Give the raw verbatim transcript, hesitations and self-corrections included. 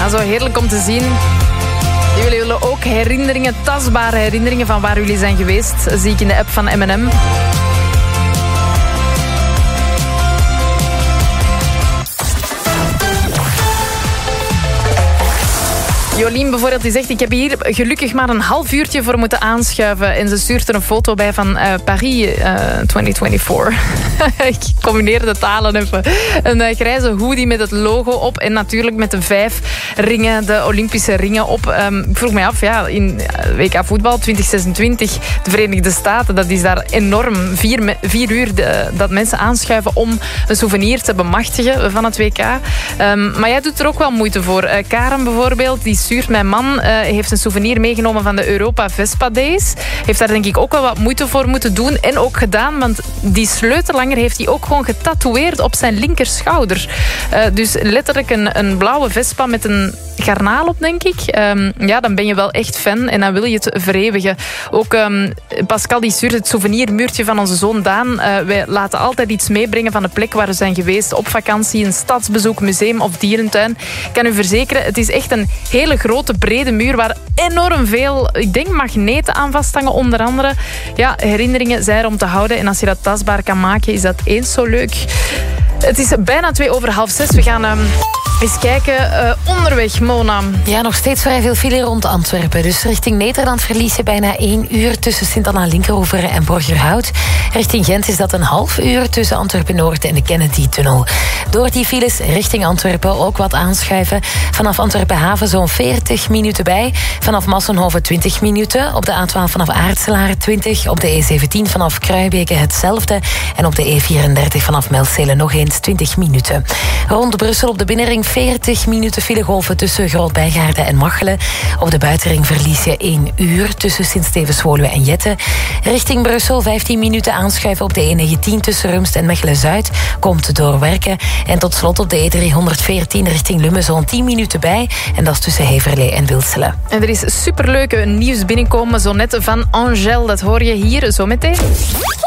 Ja, zo heerlijk om te zien. Jullie willen ook herinneringen, tastbare herinneringen van waar jullie zijn geweest. Zie ik in de app van M en M. Jolien bijvoorbeeld, die zegt, ik heb hier gelukkig maar een half uurtje voor moeten aanschuiven. En ze stuurt er een foto bij van uh, Paris uh, twintig vierentwintig. Ik combineer de talen even. Een uh, grijze hoodie met het logo op. En natuurlijk met de vijf ringen, de Olympische ringen op. Um, ik vroeg mij af, ja, in W K voetbal twintig zesentwintig, de Verenigde Staten, dat is daar enorm. Vier, vier uur de, dat mensen aanschuiven om een souvenir te bemachtigen van het W K. Um, maar jij doet er ook wel moeite voor. Uh, Karen bijvoorbeeld, die stuurt, mijn man uh, heeft een souvenir meegenomen van de Europa Vespa Days. Heeft daar denk ik ook wel wat moeite voor moeten doen. En ook gedaan, want die sleutellanger heeft hij ook gewoon getatoeëerd op zijn linkerschouder. Uh, dus letterlijk een, een blauwe Vespa met een garnaal op, denk ik. Um, ja, dan ben je wel echt fan en dan wil je het vereeuwigen. Ook um, Pascal die stuurt het souvenirmuurtje van onze zoon Daan. Uh, wij laten altijd iets meebrengen van de plek waar we zijn geweest. Op vakantie, een stadsbezoek, museum of dierentuin. Ik kan u verzekeren, het is echt een hele grote, brede muur waar enorm veel, ik denk, magneten aan vasthangen, onder andere. Ja, herinneringen zijn er om te houden. En als je dat tastbaar kan maken, is dat eens zo leuk. Het is bijna twee over half zes. We gaan um, eens kijken. Uh, onderweg, Mona. Ja, nog steeds vrij veel file rond Antwerpen. Dus richting Nederland verlies je bijna één uur tussen Sint-Anna-Linkeroever en Borgerhout. Richting Gent is dat een half uur tussen Antwerpen-Noord en de Kennedy-tunnel. Door die files richting Antwerpen ook wat aanschuiven. Vanaf Antwerpen-Haven zo'n veertig minuten bij. Vanaf Massenhoven twintig minuten. Op de A twaalf vanaf Aartselaar twintig. Op de E zeventien vanaf Kruijbeke hetzelfde. En op de E vierendertig vanaf Melcelen nog eens twintig minuten. Rond Brussel op de binnenring veertig minuten filegolven tussen Groot-Bijgaarden en Machelen. Op de buitenring verlies je één uur tussen Sint-Stevens-Woluwe en Jette. Richting Brussel vijftien minuten aanschuiven op de E negentien tussen Rumst en Mechelen-Zuid. Komt door werken. En tot slot op de E driehonderdveertien richting Lummen zo'n tien minuten bij. En dat is tussen Heverlee en Wilselen. En er is superleuke nieuws binnenkomen, zo net van Angèle. Dat hoor je hier zo meteen.